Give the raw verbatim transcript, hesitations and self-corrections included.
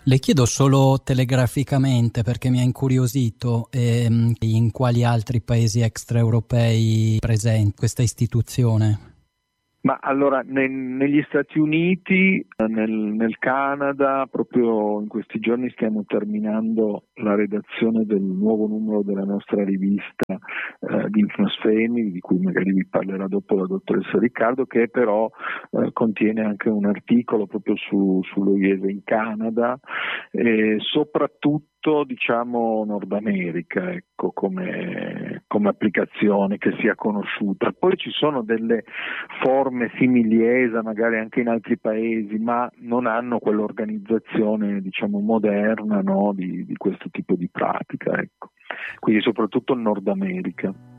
Le chiedo solo telegraficamente perché mi ha incuriosito ehm, in quali altri paesi extraeuropei è presente questa istituzione. Ma allora, ne, negli Stati Uniti, nel, nel Canada, proprio in questi giorni stiamo terminando la redazione del nuovo numero della nostra rivista eh, di Infnosfemi, di cui magari vi parlerà dopo la dottoressa Riccardo, che però eh, contiene anche un articolo proprio su, sullo I E S E in Canada, e soprattutto diciamo Nord America, ecco, come, come applicazione che sia conosciuta. Poi ci sono delle forme simili E S A magari anche in altri paesi, ma non hanno quell'organizzazione diciamo moderna, no, di, di questo tipo di pratica, ecco. Quindi soprattutto in Nord America.